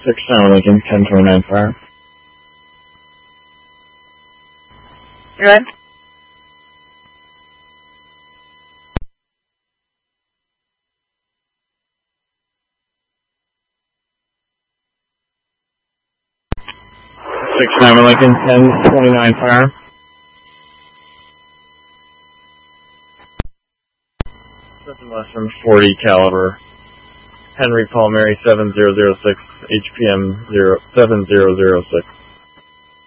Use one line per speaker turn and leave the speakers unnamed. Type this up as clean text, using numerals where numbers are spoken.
6-9 Lincoln, 1029 fire.
You're in.
Lincoln, 1029 fire. Nothing less than .40 caliber. Henry Paul Mary 7006, HPM 7006.